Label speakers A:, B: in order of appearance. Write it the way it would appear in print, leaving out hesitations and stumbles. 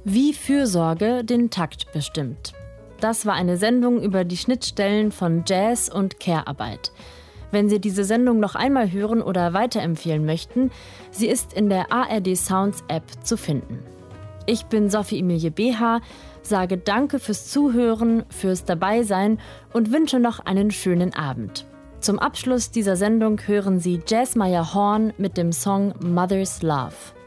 A: Wie Fürsorge den Takt bestimmt. Das war eine Sendung über die Schnittstellen von Jazz und Care-Arbeit. Wenn Sie diese Sendung noch einmal hören oder weiterempfehlen möchten, sie ist in der ARD Sounds App zu finden. Ich bin Sophie Emilie Beha, sage Danke fürs Zuhören, fürs Dabeisein und wünsche noch einen schönen Abend. Zum Abschluss dieser Sendung hören Sie Jazz Meyer Horn mit dem Song Mother's Love.